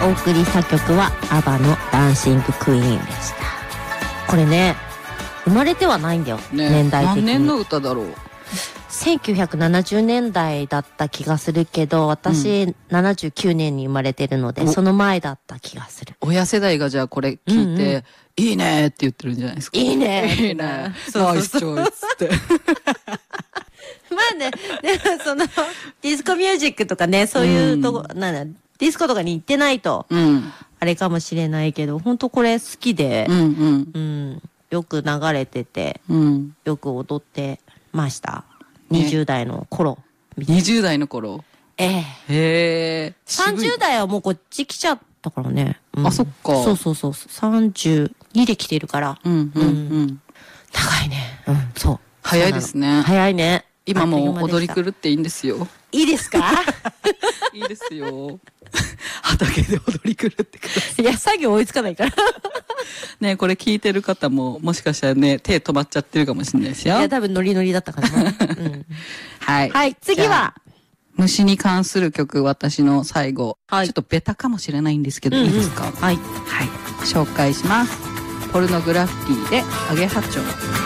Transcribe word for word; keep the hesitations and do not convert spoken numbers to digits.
お送りした曲はアバのダンシングクイーンでした。これね、生まれてはないんだよ、ね、年代的に。 何年の歌だろう。 せんきゅうひゃくななじゅうねんだいだった気がするけど、私、うん、ななじゅうきゅうねんに生まれてるので、その前だった気がする。 親世代がじゃあこれ聞いて、うんうん、いいねって言ってるんじゃないですか。 いいねいいね。ナイスチョイスって。 まあね、でもその、ディスコミュージックとかね、そういうとこ、うん、なんだ、ディスコとかに行ってないと、うん、あれかもしれないけど、本当これ好きで、うんうんうん、よく流れてて、うん、よく踊ってました。にじゅう代の頃。 にじゅう代の頃ええ。 へえ。 さんじゅう代はもうこっち来ちゃったからね。 うん、あ、そっか。 そうそうそう。さんじゅうにで来てるから。うんうんうん。高いね。うん、そう。 早いですね。 早いね。 今もう踊り狂っていいんですよ。 いいですか？ いいですよ。畑で踊り狂ってください。 いや、作業追いつかないから。 ね、これ聞いてる方ももしかしたらね、手止まっちゃってるかもしれないですよ。 いや、多分ノリノリだったかな。うん、 はい。 はい、次は虫に関する曲、私の最後。はい、ちょっとベタかもしれないんですけど、うんうん、いいですか？はい。はい。紹介します。ポルノグラフィティでアゲハチョウ。